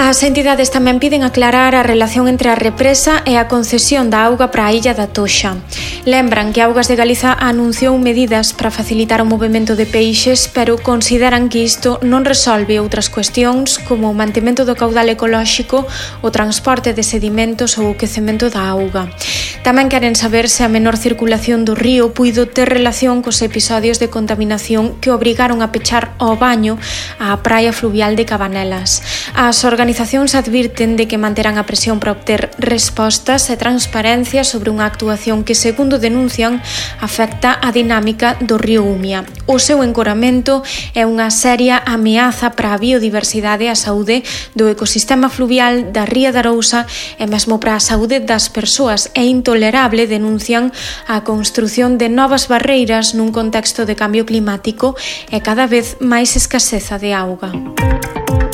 As entidades tamén piden aclarar a relación entre a represa e a concesión da auga para a illa da Toxa. Lembran que Augas de Galiza anunciou medidas para facilitar o movimento de peixes, pero consideran que isto non resolve outras cuestións como o mantemento do caudal ecolóxico, o transporte de sedimentos ou o quecemento da auga. Tamén queren saber se a menor circulación do río puido ter relación cos episodios de contaminación que obrigaron a pechar ao baño a praia fluvial de Cabanelas. As organizacións advirten de que manterán a presión para obter respostas e transparencia sobre unha actuación que, segundo denuncian, afecta a dinámica do río Umia. O seu encoramento é unha seria ameaza para a biodiversidade e a saúde do ecosistema fluvial da Ría de Arousa e mesmo para a saúde das persoas. É intolerable, denuncian, a construción de novas barreiras nun contexto de cambio climático e cada vez máis escaseza de auga.